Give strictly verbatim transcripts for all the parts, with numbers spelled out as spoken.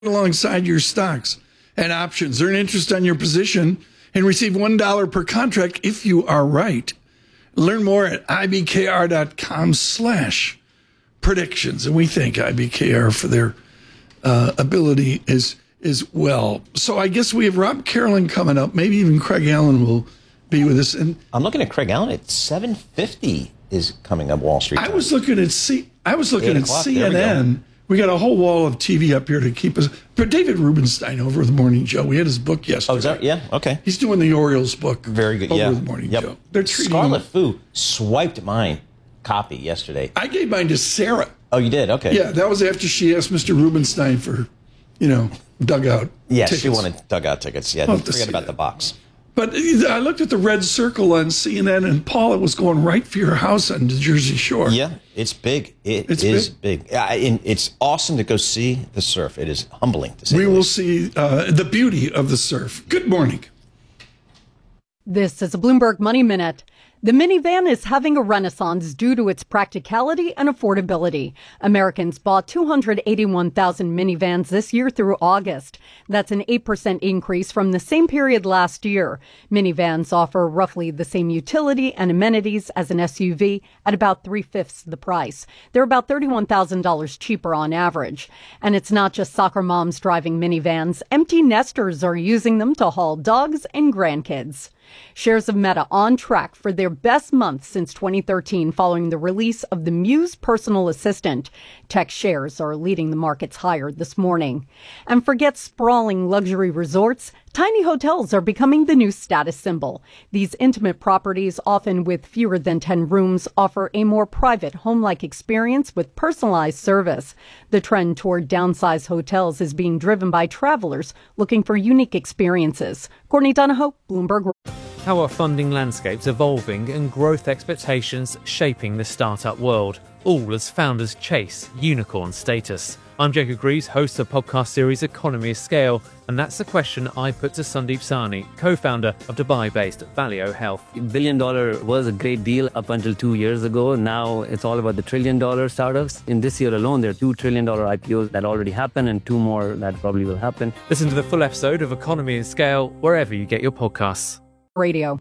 alongside your stocks and options. Earn interest on your position and receive one dollar per contract if you are right. Learn more at ibkr.com slash predictions. And we thank I B K R for their uh, ability as, as well. So I guess we have Rob Carolyn coming up. Maybe even Craig Allen will be with us. And I'm looking at Craig Allen at seven fifty is coming up Wall Street time. I was looking at C. I was looking at C N N. We, we got a whole wall of T V up here to keep us. But David Rubenstein over at the Morning Joe. We had his book yesterday. Oh, is that? Yeah. Okay. He's doing the Orioles book. Very good. Over Yeah. the Morning yep. Joe. They're treating Scarlet him. Fu swiped my copy yesterday. I gave mine to Sarah. Oh, you did? Okay. Yeah, that was after she asked Mister Rubenstein for, you know, dugout. Yeah, tickets. she wanted dugout tickets. Yeah, I'll don't have to forget see about that. the box. But I looked at the red circle on C N N, and Paul, it was going right for your house on the Jersey Shore. Yeah, it's big. It It's is big. big. I, and it's awesome to go see the surf. It is humbling to see. We will see uh, the beauty of the surf. Good morning. This is a Bloomberg Money Minute. The minivan is having a renaissance due to its practicality and affordability. Americans bought two hundred eighty-one thousand minivans this year through August. That's an eight percent increase from the same period last year. Minivans offer roughly the same utility and amenities as an S U V at about three-fifths the price. They're about thirty-one thousand dollars cheaper on average. And it's not just soccer moms driving minivans. Empty nesters are using them to haul dogs and grandkids. Shares of Meta on track for their best month since twenty thirteen following the release of the Muse personal assistant. Tech shares are leading the markets higher this morning. And forget sprawling luxury resorts. Tiny hotels are becoming the new status symbol. These intimate properties, often with fewer than ten rooms, offer a more private, home-like experience with personalized service. The trend toward downsized hotels is being driven by travelers looking for unique experiences. Courtney Donahoe, Bloomberg. How are funding landscapes evolving and growth expectations shaping the startup world, all as founders chase unicorn status? I'm Jacob Greaves, host of the podcast series Economy of Scale, and that's the question I put to Sandeep Sahni, co-founder of Dubai-based Valeo Health. Billion dollar was a great deal up until two years ago. Now it's all about the trillion dollar startups. In this year alone, there are two trillion dollar I P Os that already happened and two more that probably will happen. Listen to the full episode of Economy of Scale wherever you get your podcasts. Radio.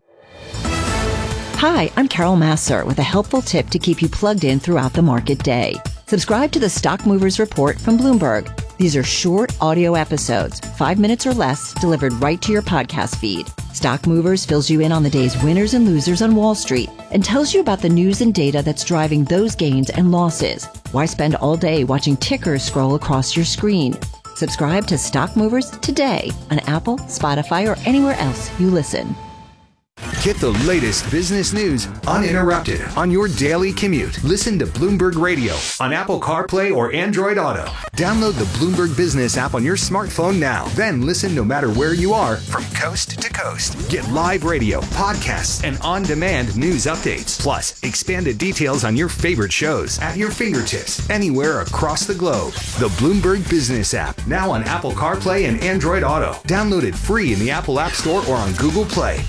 Hi, I'm Carol Massar with a helpful tip to keep you plugged in throughout the market day. Subscribe to the Stock Movers Report from Bloomberg. These are short audio episodes, five minutes or less, delivered right to your podcast feed. Stock Movers fills you in on the day's winners and losers on Wall Street and tells you about the news and data that's driving those gains and losses. Why spend all day watching tickers scroll across your screen? Subscribe to Stock Movers today on Apple, Spotify, or anywhere else you listen. Get the latest business news uninterrupted on your daily commute. Listen to Bloomberg Radio on Apple CarPlay or Android Auto. Download the Bloomberg Business app on your smartphone now. Then listen no matter where you are from coast to coast. Get live radio, podcasts, and on-demand news updates. Plus, expanded details on your favorite shows at your fingertips anywhere across the globe. The Bloomberg Business app, now on Apple CarPlay and Android Auto. Download it free in the Apple App Store or on Google Play.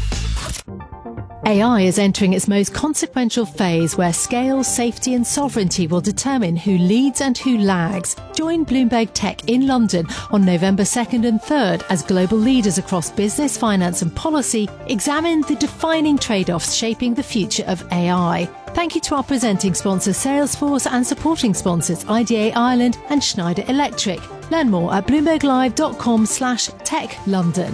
A I is entering its most consequential phase where scale, safety and sovereignty will determine who leads and who lags. Join Bloomberg Tech in London on November second and third as global leaders across business, finance and policy examine the defining trade-offs shaping the future of A I. Thank you to our presenting sponsors Salesforce and supporting sponsors I D A Ireland and Schneider Electric. Learn more at bloomberglive.com slash tech London.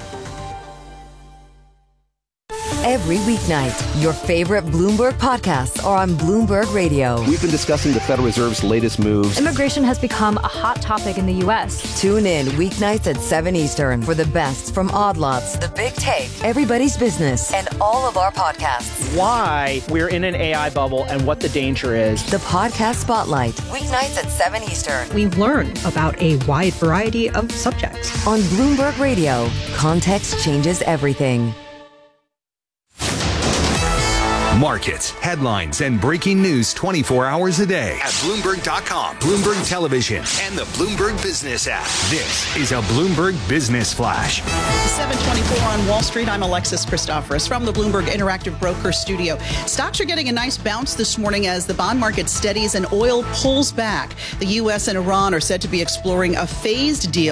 Every weeknight, your favorite Bloomberg podcasts are on Bloomberg Radio. We've been discussing the Federal Reserve's latest moves. Immigration has become a hot topic in the U S. Tune in weeknights at seven Eastern for the best from Odd Lots, The Big Take, Everybody's Business, and all of our podcasts. Why we're in an A I bubble and what the danger is. The Podcast Spotlight, weeknights at seven Eastern. We learn about a wide variety of subjects. On Bloomberg Radio, context changes everything. Markets headlines, and breaking news twenty-four hours a day at Bloomberg dot com, Bloomberg Television, and the Bloomberg Business app. This is a Bloomberg Business Flash. seven twenty-four on Wall Street. I'm Alexis Christoforous from the Bloomberg Interactive Broker Studio. Stocks are getting a nice bounce this morning as the bond market steadies and oil pulls back. The U S and Iran are said to be exploring a phased deal